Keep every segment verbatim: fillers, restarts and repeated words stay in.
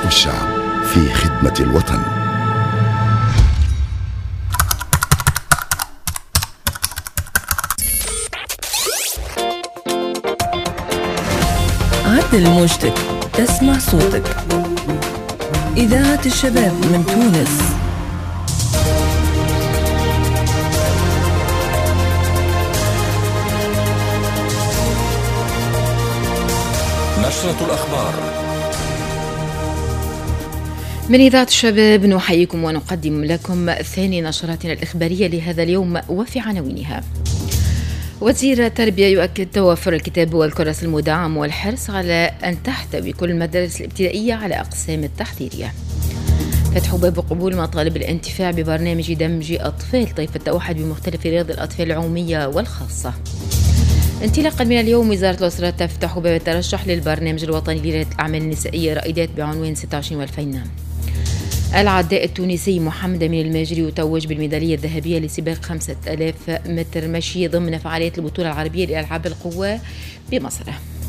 الشعب في خدمة الوطن. عدل موجتك، تسمع صوتك. إذاعة الشباب من تونس. نشرة الأخبار من إذاعة الشباب، نحييكم ونقدم لكم ثاني نشراتنا الإخبارية لهذا اليوم وفي عناوينها. وزير التربية يؤكد توفر الكتاب والكراسي المدعم والحرص على أن تحتوي كل المدارس الابتدائية على أقسام التحضيرية. فتح باب قبول مطالب الانتفاع ببرنامج دمج أطفال طيف التوحد بمختلف رياض الأطفال العمومية والخاصة. انطلاقا من اليوم، وزارة الأسرة تفتح باب الترشح للبرنامج الوطني لريادة الأعمال النسائية رائدات بعنوان ستة وعشرين والفين. العداء التونسي محمد أمين الماجري يتوج بالميدالية الذهبية لسباق خمسة آلاف متر مشي ضمن فعاليات البطولة العربية لألعاب القوى بمصر.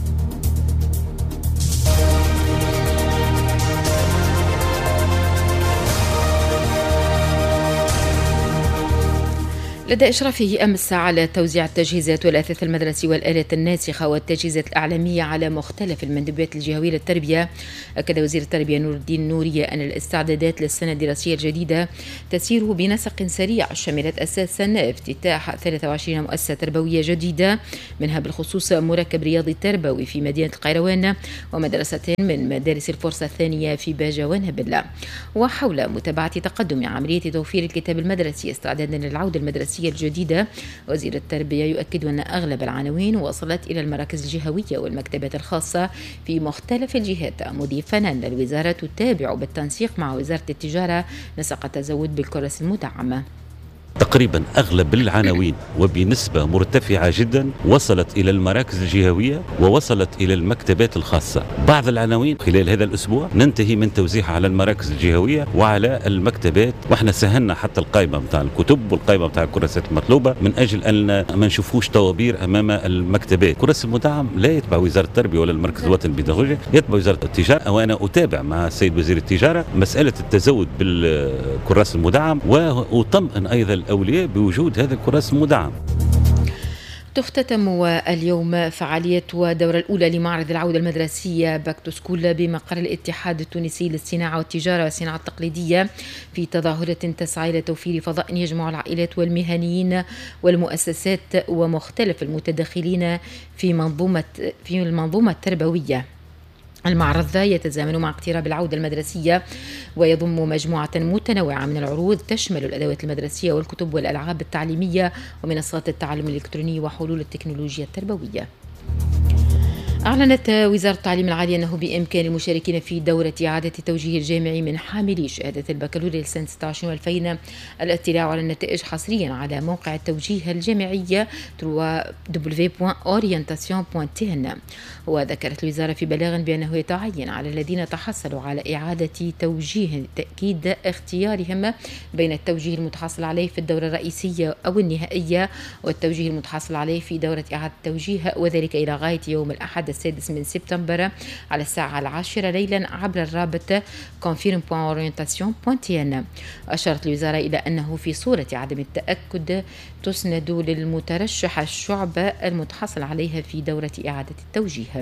لدى إشرافه أمس على توزيع التجهيزات والأثاث المدرسي والآلات الناسخة والتجهيزات الإعلامية على مختلف المندوبات الجهوية للتربية، أكد وزير التربية نور الدين نورية أن الاستعدادات للسنة الدراسية الجديدة تسير بنسق سريع، شملت أساسا افتتاح ثلاثة وعشرين مؤسسة تربوية جديدة، منها بالخصوص مركب رياضي تربوي في مدينة القيروان ومدرستين من مدارس الفرصة الثانية في باجة ونهبلة. وحول متابعة تقدم عملية توفير الكتاب المدرسي استعدادا للعودة المدرسية الجديدة، وزير التربية يؤكد أن أغلب العناوين وصلت إلى المراكز الجهوية والمكتبات الخاصة في مختلف الجهات، مضيفا أن الوزارة تتابع بالتنسيق مع وزارة التجارة نسق التزود بالكراسي المدعمة. تقريبا أغلب العناوين وبنسبة مرتفعة جدا وصلت إلى المراكز الجهوية ووصلت إلى المكتبات الخاصة. بعض العناوين خلال هذا الأسبوع ننتهي من توزيعها على المراكز الجهوية وعلى المكتبات، وإحنا سهلنا حتى القائمة متاع الكتب والقائمة متاع الكراسات المطلوبة من أجل أن ما نشوفوش طوابير أمام المكتبات. الكراسي المدعم لا يتبع وزارة التربية ولا المركز الوطني للبيداغوجيا، يتبع وزارة التجارة، وأنا أتابع مع السيد وزير التجارة مسألة التزود بالكراسي المدعم وأطمئن أيضا الأولياء بوجود هذا الكراسي المدعم. تختتم اليوم فعاليات والدورة الأولى لمعرض العودة المدرسية باك تو سكول بمقر الاتحاد التونسي للصناعة والتجارة والصناعة التقليدية، في تظاهرة تسعى إلى توفير فضاء يجمع العائلات والمهنيين والمؤسسات ومختلف المتداخلين في منظومة في المنظومة التربوية. المعرض ذا يتزامن مع اقتراب العودة المدرسية ويضم مجموعة متنوعة من العروض تشمل الأدوات المدرسية والكتب والألعاب التعليمية ومنصات التعلم الإلكتروني وحلول التكنولوجيا التربوية. أعلنت وزارة التعليم العالي أنه بإمكان المشاركين في دورة إعادة التوجيه الجامعي من حاملي شهادة البكالوريا لسنة ستة وعشرين والفين الاطلاع على النتائج حصريا على موقع التوجيه الجامعي دبليو دبليو دبليو دوت أورينتاسيون دوت تي إن. وذكرت الوزارة في بلاغ بأنه يتعين على الذين تحصلوا على إعادة توجيه تأكيد اختيارهم بين التوجيه المتحصل عليه في الدورة الرئيسية أو النهائية والتوجيه المتحصل عليه في دورة إعادة التوجيه، وذلك إلى غاية يوم الأحد السادس من سبتمبر على الساعة العاشرة ليلا عبر الرابط confirm point orientation point t n. أشارت الوزارة إلى أنه في صورة عدم التأكد تسند للمترشح الشعبة المتحصل عليها في دورة إعادة التوجيه.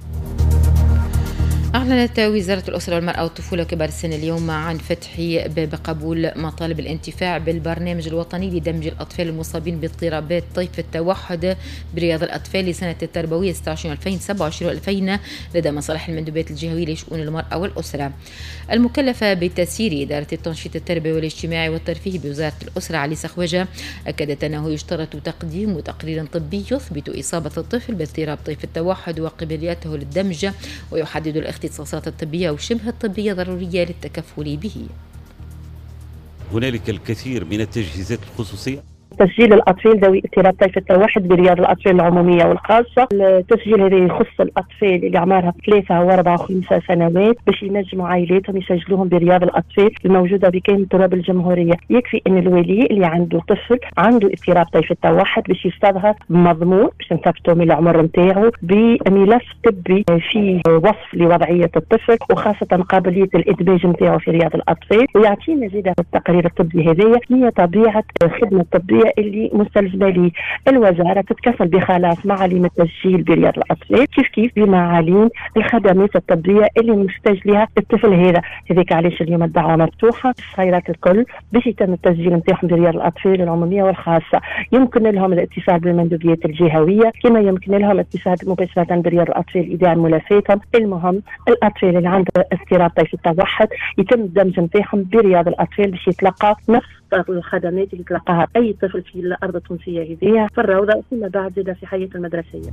أعلنت وزارة الأسرة والمرأة والطفولة وكبار السن اليوم عن فتح باب قبول مطالب الانتفاع بالبرنامج الوطني لدمج الأطفال المصابين باضطرابات طيف التوحد برياض الأطفال لسنة التربوية ستة وعشرين والفين سبعة وعشرين والفين لدى مصالح المندوبات الجهوية لشؤون المرأة والأسرة المكلفة بتسيير إدارة التنشيط التربوي والاجتماعي والترفيهي بوزارة الأسرة علي سخوجة. أكدت أنه يشترط تقديم تقرير طبي يثبت إصابة الطفل باضطراب طيف التوحد وقابليته للدمج، ويحدد الاختصاصات الطبية وشبه الطبية ضرورية للتكفل به. هنالك الكثير من التجهيزات الخصوصية تسجيل الأطفال ذوي اضطراب طيف التوحد برياض الأطفال العمومية والخاصة. التسجيل هذا يخص الأطفال اللي أعمارها ثلاثة وأربعة وخمسة سنوات باش ينجموا عائلاتهم يسجلوهم برياض الأطفال الموجودة بكامل تراب الجمهورية. يكفي أن الولي اللي عنده طفل عنده اضطراب طيف التوحد باش يستظهر بمضمون باش نثبتوا من العمر نتاعو بملف طبي فيه وصف لوضعية الطفل وخاصة قابلية الإدماج نتاعو في رياض الأطفال، ويعطينا زيادة التقرير الطبي هذايا هي طبيعة الخدمة الطبية اللي مستلزمة لي. الوزارة تتكفل بخلاص معاليم التسجيل برياض الأطفال كيف كيف بمعاليم الخدمات الطبية اللي محتاج لها الطفل هذا. هذيك علاش اليوم الدعوة مفتوحة للصغيرات الكل باش يتم التسجيل نتاعهم برياض الأطفال العمومية والخاصة. يمكن لهم الاتصال بالمندوبيات الجهوية كما يمكن لهم الاتصال مباشرة برياض الأطفال إيداع ملفاتهم. المهم الأطفال اللي عندهم اضطراب طيف التوحد يتم الدمج نتاعهم برياض الأطفال باش يتلقى نفس الخدمات اللي تلقاها أي طفل في الأرض التونسية هذه في الروضة ثم بعد زاد في حياة المدرسية.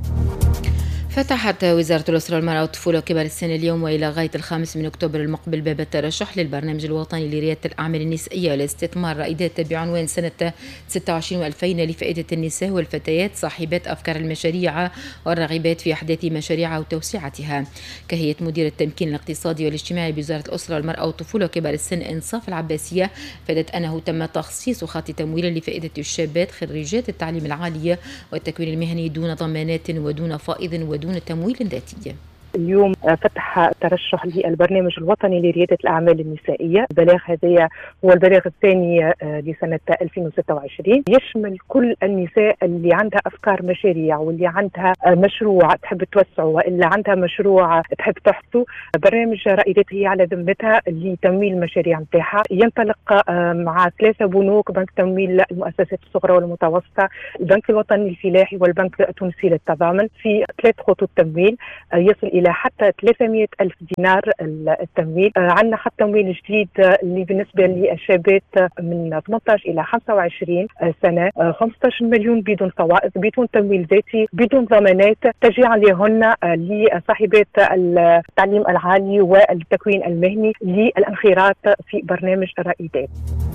فتحت وزارة الأسرة والمرأة والطفولة وكبار السن اليوم وإلى غاية الخامس من أكتوبر المقبل باب الترشح للبرنامج الوطني لريادة الأعمال النسائية والاستثمار رائدات بعنوان سنة ستة وعشرين وألفين لفائدة النساء والفتيات صاحبات أفكار المشاريع والراغبات في أحداث مشاريعها وتوسعتها. كهيئة مدير التمكين الاقتصادي والاجتماعي بوزارة الأسرة والمرأة والطفولة وكبار السن إنصاف العباسية فادت أنه تم تخصيص خط تمويل لفائدة الشابات خريجات التعليم العالي والتكوين المهني دون ضمانات ودون فائض ودون تمويل ذاتي. اليوم فتح ترشح للبرنامج الوطني لريادة الأعمال النسائية. البلاغ هذا هو البلاغ الثاني لسنة ألفين وستة وعشرين، يشمل كل النساء اللي عندها أفكار مشاريع واللي عندها مشروع تحب توسعه وإلا عندها مشروع تحب تحصه. برنامج رائدات هي على ذمتها لتمويل المشاريع نتاعها، ينطلق مع ثلاثة بنوك: بنك تمويل المؤسسات الصغرى والمتوسطة، البنك الوطني الفلاحي، والبنك التونسي للتضامن، في ثلاث خطوط تمويل يصل إلى حتى ثلاثمائة ألف دينار التمويل. عندنا خط تمويل جديد اللي بالنسبة للشابات من ثمانية عشر إلى خمسة وعشرين سنة، خمسة عشر مليون بدون فوائد بدون تمويل ذاتي بدون ضمانات، تشجيعا لهن لصاحبات التعليم العالي والتكوين المهني للانخراط في برنامج الرائدات.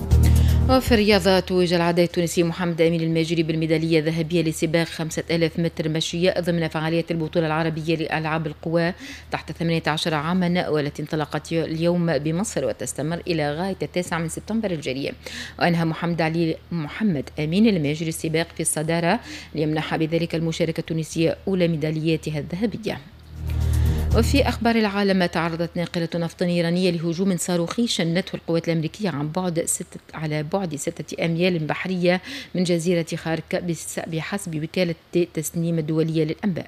وفي الرياضة توج العداء التونسي محمد أمين الماجري بالميدالية الذهبية لسباق خمسة آلاف متر مشية ضمن فعالية البطولة العربية لألعاب القوى تحت ثمانية عشر عاما والتي انطلقت اليوم بمصر وتستمر إلى غاية التاسع من سبتمبر الجاري. وأنهى محمد علي محمد أمين الماجري السباق في الصدارة ليمنح بذلك المشاركة التونسية أولى ميدالياتها الذهبية. وفي أخبار العالم، تعرضت ناقلة نفط إيرانية لهجوم صاروخي شنته القوات الأمريكية عن بعد ستة على بعد ستة أميال بحرية من جزيرة خارك بحسب وكالة تسنيم الدولية للأنباء.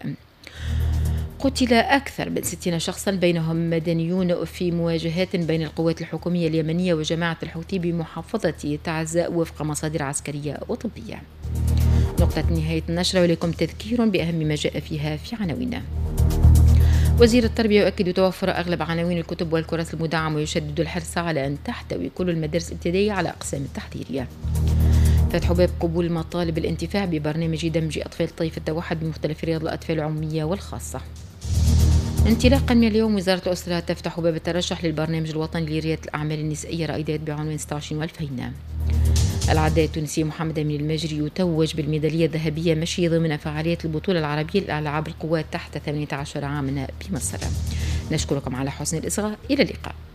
قتل أكثر من ستين شخصا بينهم مدنيون في مواجهات بين القوات الحكومية اليمنية وجماعة الحوثي بمحافظة تعز وفق مصادر عسكرية وطبية. نقطة نهاية النشرة، ولكم تذكير بأهم ما جاء فيها في عناوين. وزير التربية يؤكد توفر أغلب عناوين الكتب والكراسي المدعمة ويشدد الحرص على أن تحتوي كل المدارس الابتدائية على أقسام التحضيرية. فتح باب قبول مطالب الانتفاع ببرنامج دمج أطفال طيف التوحد بمختلف رياض الأطفال العمومية والخاصة. انطلاقا من اليوم، وزارة الأسرة تفتح باب الترشح للبرنامج الوطني لريادة الأعمال النسائية رائدات بعنوان ستة وعشرين وألفين. العداء التونسي محمد أمين الماجري يتوج بالميدالية الذهبية مشي ضمن فعالية البطولة العربية لألعاب القوات تحت ثمانية عشر عاما بمصر. نشكركم على حسن الإصغاء، إلى اللقاء.